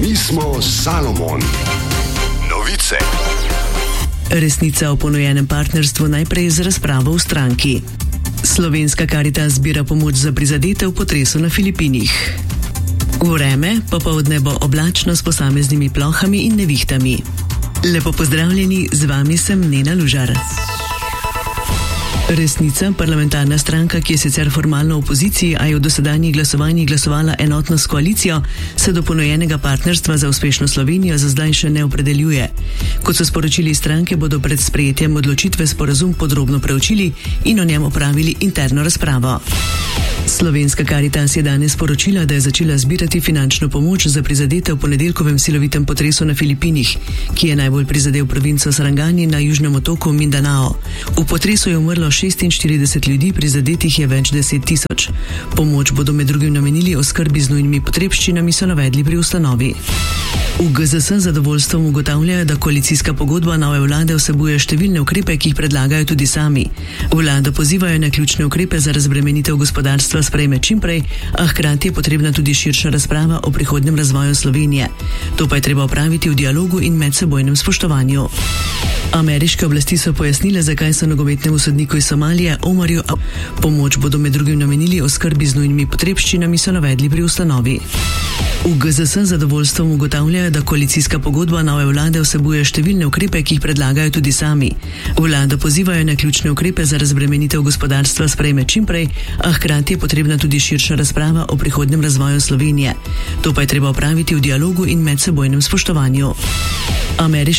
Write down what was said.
Mi smo Salomon. Novice. Resnica o ponujenem partnerstvu najprej z razpravo v stranki. Slovenska Karitas zbira pomoč za prizadete v potresu na Filipinih. Vreme popoldne bo oblačno s posameznimi plohami in nevihtami. Lepo pozdravljeni, z vami sem Nena Lužar. Resnica, parlamentarna stranka, ki je sicer formalno v opoziciji, a je v dosedanjih glasovanjih glasovala enotno s koalicijo, se do ponujenega partnerstva za uspešno Slovenijo za zdaj še ne opredeljuje. Kot so sporočili stranke, bodo pred sprejetjem odločitve sporazum podrobno preučili in o njem opravili interno razpravo. Slovenska Karitas je danes sporočila, da je začela zbirati finančno pomoč za prizadete v ponedeljkovem silovitem potresu na Filipinih, ki je najbolj prizadel provinco Sarangani na južnem otoku Mindanao. V potresu je umrlo 46 ljudi, prizadetih je več 10 tisoč. Pomoč bodo med drugim namenili oskrbi z nujnimi potrebščinami, so navedli pri ustanovi. V GZS zadovoljstvom ugotavljajo, da koalicijska pogodba nove vlade vsebuje številne ukrepe, ki jih predlagajo tudi sami. Vlado pozivajo na ključne ukrepe za razbremenitev gospodarstva sprejme čimprej, a hkrati je potrebna tudi širša razprava o prihodnjem razvoju Slovenije. To pa je treba opraviti v dialogu in medsebojnem spoštovanju. Ameriške oblasti so pojasnile, zakaj so nogometnemu sodniku iz Somalije Omarju pomoč bodo med drugim namenili oskrbi z nujnimi potrebščinami, so navedli pri ustanovi. V GZS zadovoljstvom ugotavljajo, da koalicijska pogodba nove vlade vsebuje številne ukrepe, ki jih predlagajo tudi sami. Vlado pozivajo na ključne ukrepe za razbremenitev gospodarstva sprejme čimprej, a hkrati je potrebna tudi širša razprava o prihodnjem razvoju Slovenije. To pa je treba opraviti v dialogu in medsebojnem spoštovanju.